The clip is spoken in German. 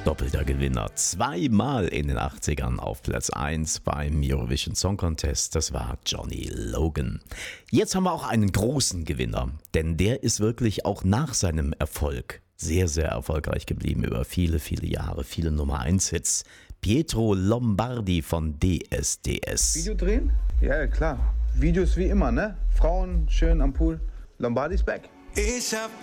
Doppelter Gewinner. Zweimal in den 80ern auf Platz 1 beim Eurovision Song Contest. Das war Johnny Logan. Jetzt haben wir auch einen großen Gewinner, denn der ist wirklich auch nach seinem Erfolg sehr, sehr erfolgreich geblieben über viele, viele Jahre, viele Nummer-1-Hits. Pietro Lombardi von DSDS. Video drehen? Ja, klar. Videos wie immer, ne? Frauen schön am Pool. Lombardi's back. Ich hab